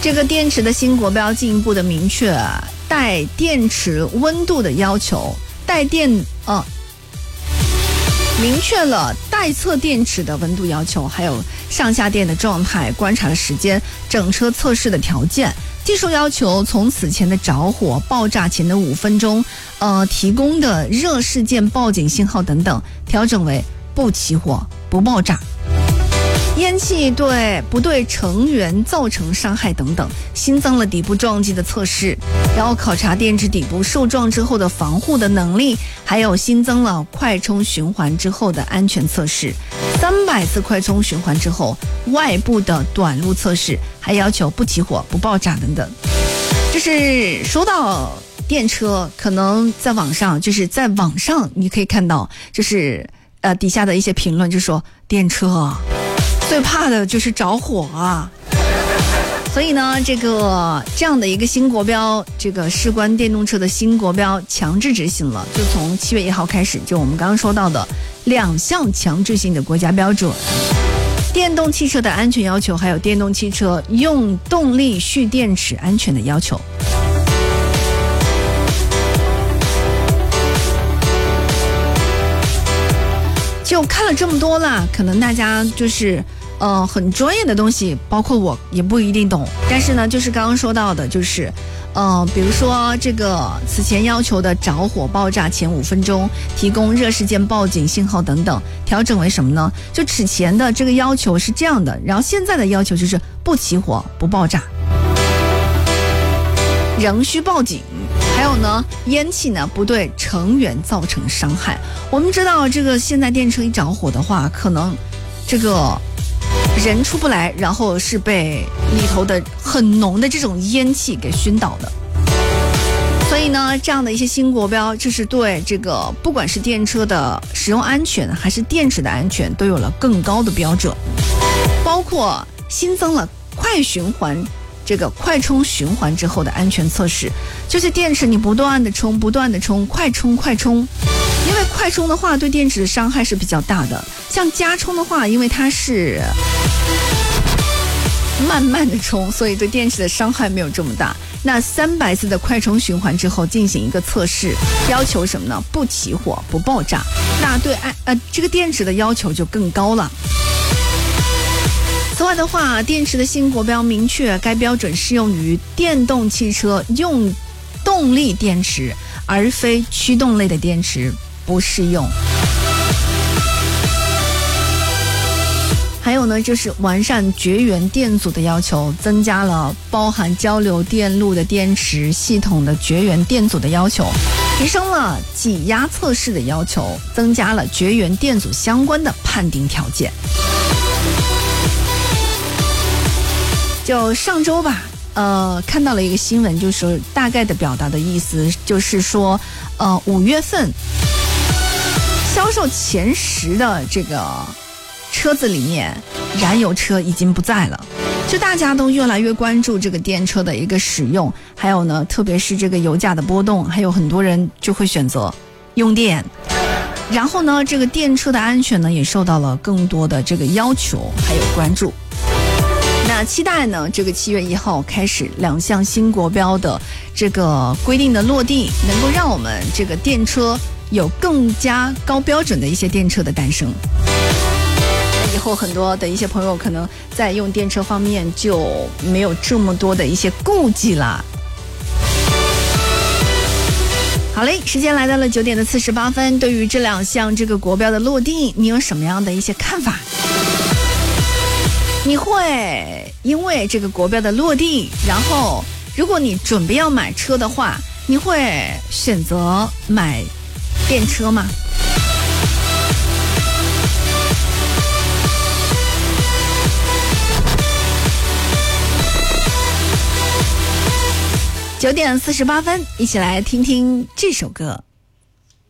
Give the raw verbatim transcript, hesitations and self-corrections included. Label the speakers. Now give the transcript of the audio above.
Speaker 1: 这个电池的新国标进一步的明确带电池温度的要求，带电呃明确了待测电池的温度要求，还有上下电的状态、观察的时间、整车测试的条件。技术要求从此前的着火、爆炸前的五分钟，呃，提供的热事件报警信号等等，调整为不起火、不爆炸。烟气对不对成员造成伤害等等，新增了底部撞击的测试，然后考察电池底部受撞之后的防护的能力，还有新增了快充循环之后的安全测试，三百次快充循环之后外部的短路测试，还要求不起火、不爆炸等等。就是说到电车，可能在网上就是在网上你可以看到，就是呃底下的一些评论就说电车最怕的就是着火啊，所以呢，这个这样的一个新国标，这个事关电动车的新国标强制执行了，就从七月一号开始，就我们刚刚说到的两项强制性的国家标准，电动汽车的安全要求，还有电动汽车用动力蓄电池安全的要求。就看了这么多了，可能大家就是呃很专业的东西，包括我也不一定懂，但是呢就是刚刚说到的，就是呃比如说这个此前要求的着火爆炸前五分钟提供热事件报警信号等等，调整为什么呢？就此前的这个要求是这样的，然后现在的要求就是不起火、不爆炸，仍需报警。还有呢，烟气呢不对成员造成伤害。我们知道这个现在电车一着火的话，可能这个人出不来，然后是被里头的很浓的这种烟气给熏倒的。所以呢，这样的一些新国标，就是对这个不管是电车的使用安全还是电池的安全都有了更高的标准，包括新增了快循环这个快充循环之后的安全测试，就是电池你不断的充不断的充快充快充，因为快充的话对电池的伤害是比较大的，像加充的话因为它是慢慢的充，所以对电池的伤害没有这么大。那三百次的快充循环之后进行一个测试，要求什么呢？不起火、不爆炸。那对呃这个电池的要求就更高了。此外的话，电池的新国标明确该标准适用于电动汽车用动力电池，而非驱动类的电池不适用。还有呢，就是完善绝缘电阻的要求，增加了包含交流电路的电池系统的绝缘电阻的要求，提升了挤压测试的要求，增加了绝缘电阻相关的判定条件。就上周吧，呃，看到了一个新闻，就是大概的表达的意思，就是说，呃，五月份销售前十的这个车子里面，燃油车已经不在了。就大家都越来越关注这个电车的一个使用，还有呢，特别是这个油价的波动，还有很多人就会选择用电。然后呢，这个电车的安全呢，也受到了更多的这个要求，还有关注。那期待呢，这个七月一号开始两项新国标的这个规定的落地，能够让我们这个电车有更加高标准的一些电车的诞生。以后很多的一些朋友可能在用电车方面就没有这么多的一些顾忌了。好嘞，时间来到了九点的四十八分，对于这两项这个国标的落地，你有什么样的一些看法？你会因为这个国标的落地，然后如果你准备要买车的话，你会选择买电车吗？九点四十八分，一起来听听这首歌。